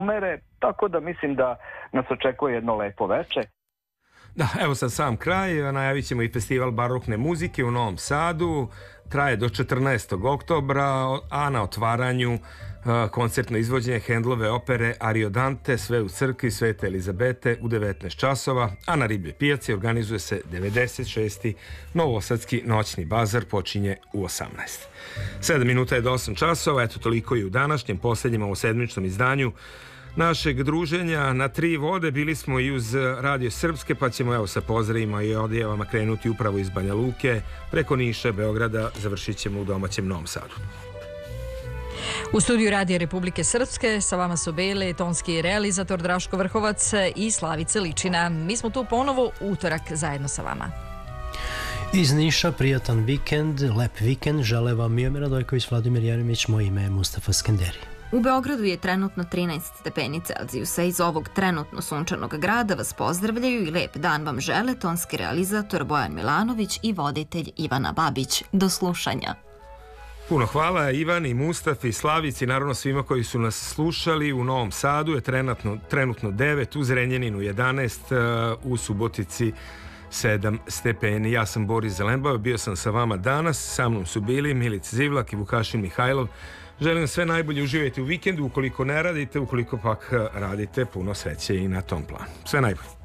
umere, tako da mislim da nas očekuje jedno lepo veče. Da, evo sad sam kraj, najavit ćemo i festival barokne muzike u Novom Sadu, traje do 14. oktobra, a na otvaranju koncertno izvođenje Handlove opere Ariodante, sve u crkvi Svete Elizabete u 19 časova, a na Ribljoj pijaci organizuje se 96. Novosadski noćni bazar, počinje u 18. 7 minuta je do 8 časova, eto toliko i u današnjem, posljednjem ovosedmičnom izdanju našeg druženja na tri vode. Bili smo i uz Radio Srpske, pa ćemo evo sa pozdravima i odjevama krenuti upravo iz Banja Luke, preko Niša, Beograda, završit ćemo u domaćem Novom Sadu. U studiju Radija Republike Srpske sa vama su bili tonski realizator Draško Vrhovac i Slavica Ličina. Mi smo tu ponovo utorak zajedno sa vama. Iz Niša prijatan vikend, lep vikend, žele vam Miomir Radojković, Vladimir Jeremić, moje ime je Mustafa Skenderi. U Beogradu je trenutno 13 stepeni Celzijusa. Iz ovog trenutno sunčanog grada vas pozdravljaju i lep dan vam žele tonski realizator Bojan Milanović i voditelj Ivana Babić. Do slušanja. Puno hvala Ivan i Mustafi i Slavici, naravno svima koji su nas slušali. U Novom Sadu je trenutno 9, u Zrenjaninu 11, u Subotici 7 stepeni. Ja sam Boris Zelenbao, bio sam sa vama danas, sa mnom su bili Milica Zivlak i Vukašin Mihajlov. Želim sve najbolje, uživajte u vikendu, ukoliko ne radite, ukoliko pak radite, puno sreće i na tom planu. Sve najbolje.